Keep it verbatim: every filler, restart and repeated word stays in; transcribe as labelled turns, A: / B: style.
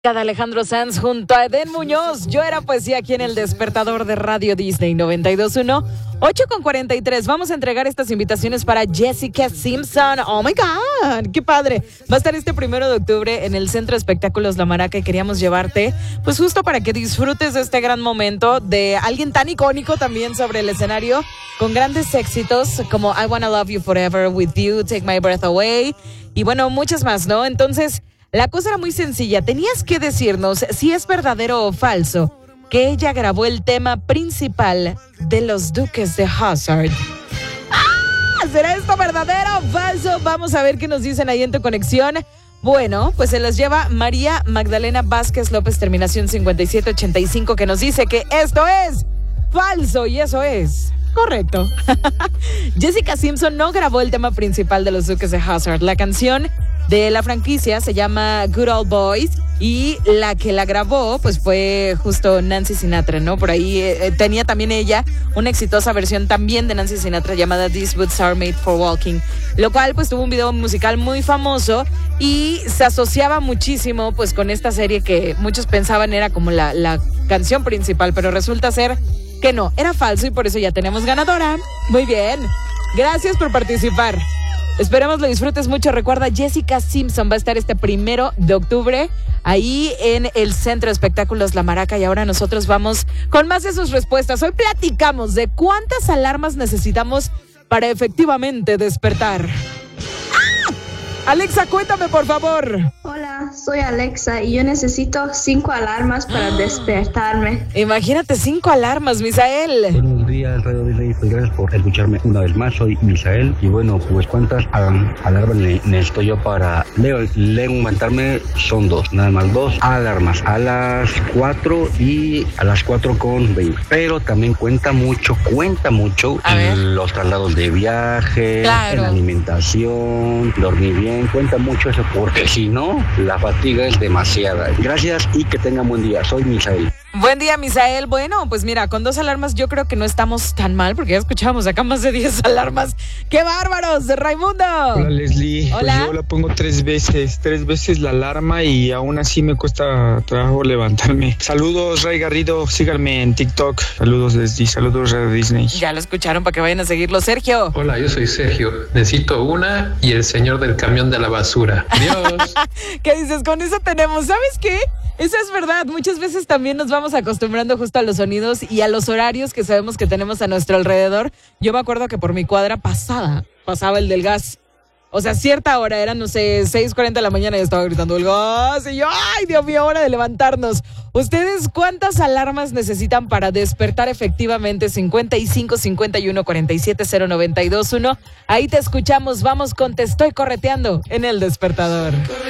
A: De Alejandro Sanz junto a Eden Muñoz. Yo era poesía aquí en el despertador de Radio Disney noventa y dos punto uno. ocho con cuarenta y tres. Vamos a entregar estas invitaciones para Jessica Simpson. Oh my God, qué padre. Va a estar este primero de octubre en el Centro de Espectáculos La Maraca y queríamos llevarte, pues justo para que disfrutes de este gran momento de alguien tan icónico también sobre el escenario, con grandes éxitos como I Wanna Love You Forever, With You, Take My Breath Away y bueno, muchas más, ¿no? Entonces, la cosa era muy sencilla. Tenías que decirnos si es verdadero o falso que ella grabó el tema principal de los Duques de Hazzard. ¡Ah! ¿Será esto verdadero o falso? Vamos a ver qué nos dicen ahí en tu conexión. Bueno, pues se las lleva María Magdalena Vázquez López, terminación cincuenta y siete ochenta y cinco, que nos dice que esto es falso y eso es correcto. Jessica Simpson no grabó el tema principal de los Duques de Hazzard. La canción de la franquicia se llama Good Old Boys y la que la grabó pues fue justo Nancy Sinatra, ¿no? Por ahí eh, tenía también ella una exitosa versión también de Nancy Sinatra llamada These Boots Are Made for Walking, lo cual pues tuvo un video musical muy famoso y se asociaba muchísimo pues con esta serie que muchos pensaban era como la, la canción principal, pero resulta ser que no, era falso y por eso ya tenemos ganadora. Muy bien, gracias por participar. Esperamos lo disfrutes mucho. Recuerda, Jessica Simpson va a estar este primero de octubre ahí en el Centro de Espectáculos La Maraca y ahora nosotros vamos con más de sus respuestas. Hoy platicamos de cuántas alarmas necesitamos para efectivamente despertar. ¡Ah! Alexa, cuéntame por favor.
B: Hola, soy Alexa y yo necesito cinco alarmas para despertarme.
A: Imagínate, cinco alarmas, Misael.
C: Buenos días, Radio Disney. Pues gracias por escucharme una vez más. Soy Misael. Y bueno, pues ¿cuántas um, alarmas ne- necesito yo para le- levantarme? Son dos, nada más dos alarmas. A las cuatro y a las cuatro con veinte. Pero también cuenta mucho, cuenta mucho los traslados de viaje,
A: claro,
C: la alimentación, dormir bien. Cuenta mucho eso porque si no, la fatiga es demasiada. Gracias y que tengan buen día. Soy Misael.
A: Buen día, Misael. Bueno, pues mira, con dos alarmas yo creo que no estamos tan mal porque ya escuchamos acá más de diez alarmas. ¡Qué bárbaros! Raimundo.
D: Hola, Leslie.
A: Hola.
D: Pues yo la pongo tres veces, tres veces la alarma y aún así me cuesta trabajo levantarme. Saludos, Ray Garrido. Síganme en TikTok. Saludos, Leslie. Saludos, Radio Disney.
A: Ya lo escucharon para que vayan a seguirlo. Sergio.
E: Hola, yo soy Sergio. Necesito una y el señor del camión de la basura. Adiós.
A: ¿Qué dices? Con eso tenemos. ¿Sabes qué? Eso es verdad. Muchas veces también nos vamos acostumbrando justo a los sonidos y a los horarios que sabemos que tenemos a nuestro alrededor. Yo me acuerdo que por mi cuadra pasada, pasaba el del gas. O sea, cierta hora, eran, no sé, seis cuarenta de la mañana y estaba gritando el gas. Y yo, ¡ay, Dios mío, hora de levantarnos! ¿Ustedes cuántas alarmas necesitan para despertar efectivamente? cincuenta y cinco, cincuenta y uno, cuarenta y siete, cero noventa y dos uno. Ahí te escuchamos. Vamos con Te Estoy Correteando en El Despertador.